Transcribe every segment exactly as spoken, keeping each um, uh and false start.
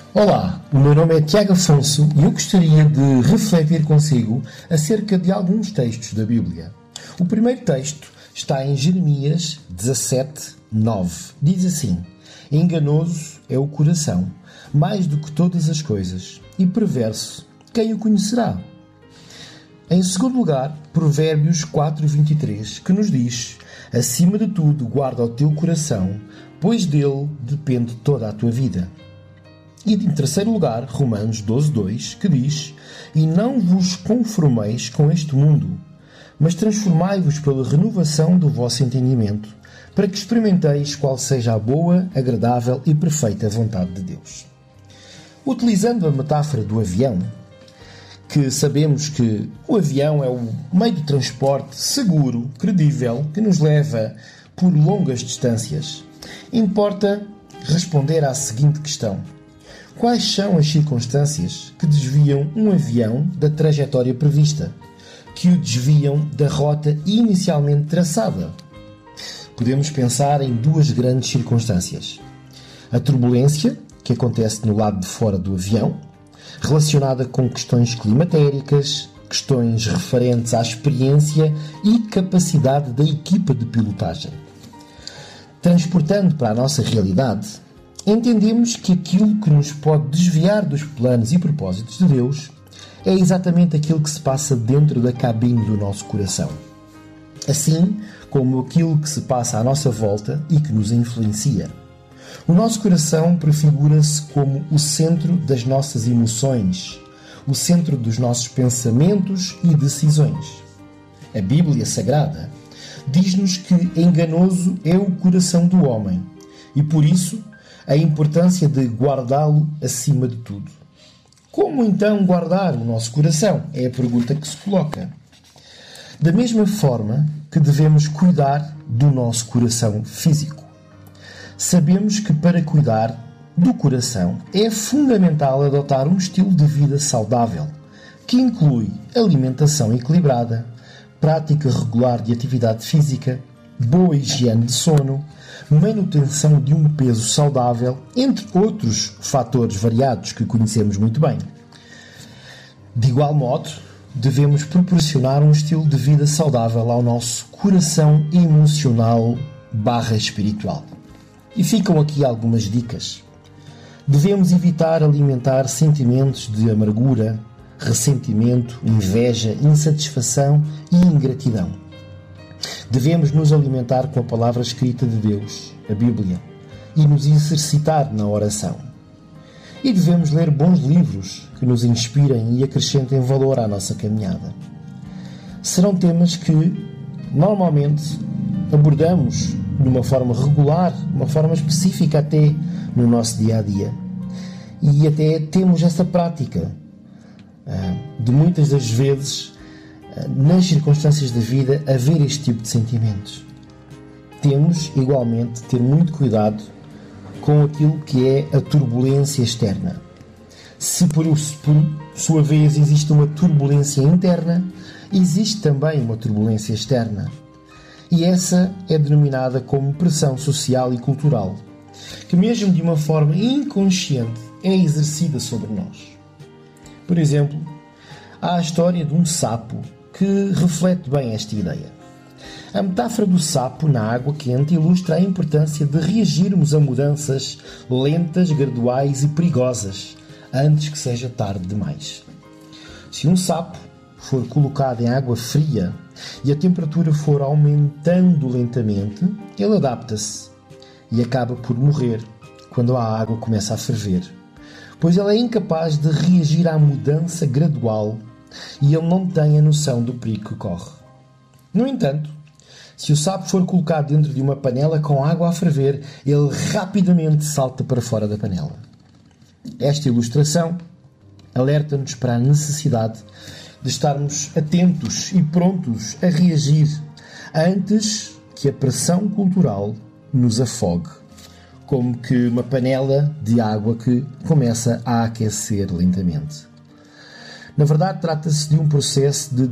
Olá, o meu nome é Tiago Afonso e eu gostaria de refletir consigo acerca de alguns textos da Bíblia. O primeiro texto está em Jeremias dezassete, nove. Diz assim: enganoso é o coração, mais do que todas as coisas, e perverso, quem o conhecerá? Em segundo lugar, Provérbios quatro, vinte e três, que nos diz: acima de tudo, guarda o teu coração, pois dele depende toda a tua vida. E em terceiro lugar, Romanos doze, dois, que diz: e não vos conformeis com este mundo, mas transformai-vos pela renovação do vosso entendimento, para que experimenteis qual seja a boa, agradável e perfeita vontade de Deus. Utilizando a metáfora do avião, que sabemos que o avião é o meio de transporte seguro, credível, que nos leva por longas distâncias, importa responder à seguinte questão: quais são as circunstâncias que desviam um avião da trajetória prevista, que o desviam da rota inicialmente traçada? Podemos pensar em duas grandes circunstâncias: a turbulência, que acontece no lado de fora do avião, relacionada com questões climatéricas, questões referentes à experiência e capacidade da equipa de pilotagem. Transportando para a nossa realidade, entendemos que aquilo que nos pode desviar dos planos e propósitos de Deus é exatamente aquilo que se passa dentro da cabine do nosso coração. Assim como aquilo que se passa à nossa volta e que nos influencia. O nosso coração prefigura-se como o centro das nossas emoções, o centro dos nossos pensamentos e decisões. A Bíblia Sagrada diz-nos que enganoso é o coração do homem e, por isso, a importância de guardá-lo acima de tudo. Como então guardar o nosso coração? É a pergunta que se coloca. Da mesma forma que devemos cuidar do nosso coração físico. Sabemos que para cuidar do coração é fundamental adotar um estilo de vida saudável, que inclui alimentação equilibrada, prática regular de atividade física, boa higiene de sono, manutenção de um peso saudável, entre outros fatores variados que conhecemos muito bem. De igual modo, devemos proporcionar um estilo de vida saudável ao nosso coração emocional barra espiritual. E ficam aqui algumas dicas. Devemos evitar alimentar sentimentos de amargura, ressentimento, inveja, insatisfação e ingratidão. Devemos nos alimentar com a palavra escrita de Deus, a Bíblia, e nos exercitar na oração. E devemos ler bons livros que nos inspirem e acrescentem valor à nossa caminhada. Serão temas que, normalmente, abordamos de uma forma regular, de uma forma específica até no nosso dia-a-dia. E até temos essa prática de muitas das vezes, nas circunstâncias da vida, haver este tipo de sentimentos. Temos, igualmente, ter muito cuidado com aquilo que é a turbulência externa. Se por, por sua vez existe uma turbulência interna, existe também uma turbulência externa. E essa é denominada como pressão social e cultural, que mesmo de uma forma inconsciente é exercida sobre nós. Por exemplo, há a história de um sapo que reflete bem esta ideia. A metáfora do sapo na água quente ilustra a importância de reagirmos a mudanças lentas, graduais e perigosas, antes que seja tarde demais. Se um sapo for colocado em água fria e a temperatura for aumentando lentamente, ele adapta-se e acaba por morrer quando a água começa a ferver, pois ele é incapaz de reagir à mudança gradual e ele não tem a noção do perigo que corre. No entanto, se o sapo for colocado dentro de uma panela com água a ferver, ele rapidamente salta para fora da panela. Esta ilustração alerta-nos para a necessidade de estarmos atentos e prontos a reagir antes que a pressão cultural nos afogue, como que uma panela de água que começa a aquecer lentamente. Na verdade, trata-se de um processo de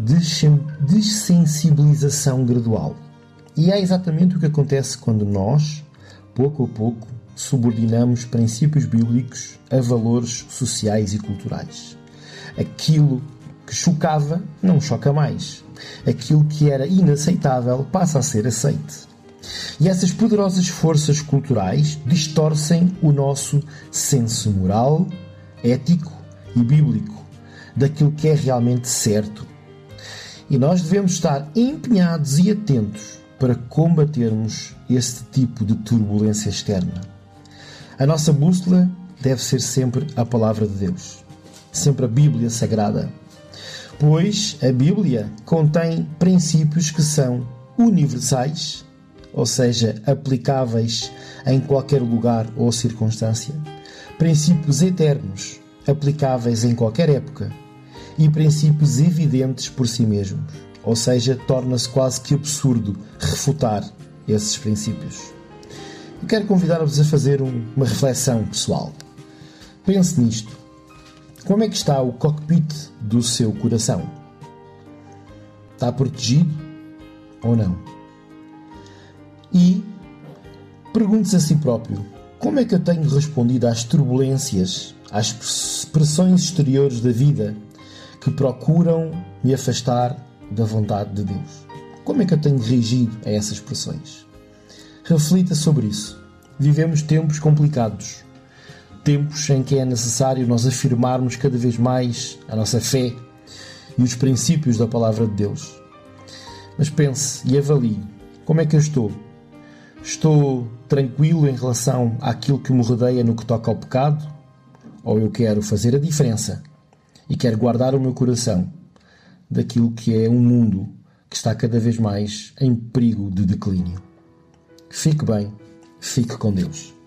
dessensibilização gradual. E é exatamente o que acontece quando nós, pouco a pouco, subordinamos princípios bíblicos a valores sociais e culturais. Aquilo que chocava não choca mais. Aquilo que era inaceitável passa a ser aceite. E essas poderosas forças culturais distorcem o nosso senso moral, ético e bíblico daquilo que é realmente certo. E nós devemos estar empenhados e atentos para combatermos este tipo de turbulência externa. A nossa bússola deve ser sempre a Palavra de Deus, sempre a Bíblia Sagrada, pois a Bíblia contém princípios que são universais, ou seja, aplicáveis em qualquer lugar ou circunstância, princípios eternos, aplicáveis em qualquer época, e princípios evidentes por si mesmos, ou seja, torna-se quase que absurdo refutar esses princípios. Eu quero convidar-vos a fazer um, uma reflexão pessoal. Pense nisto. Como é que está o cockpit do seu coração? Está protegido ou não? E pergunte-se a si próprio: como é que eu tenho respondido às turbulências, às pressões exteriores da vida que procuram me afastar da vontade de Deus? Como é que eu tenho reagido a essas pressões? Reflita sobre isso. Vivemos tempos complicados. Tempos em que é necessário nós afirmarmos cada vez mais a nossa fé e os princípios da Palavra de Deus. Mas pense e avalie. Como é que eu estou? Estou tranquilo em relação àquilo que me rodeia no que toca ao pecado? Ou eu quero fazer a diferença e quero guardar o meu coração daquilo que é um mundo que está cada vez mais em perigo de declínio? Fique bem, fique com Deus.